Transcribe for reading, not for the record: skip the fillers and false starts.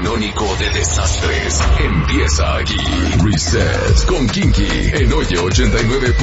canónico de desastres empieza aquí. Reset con Kinky en Oye 89.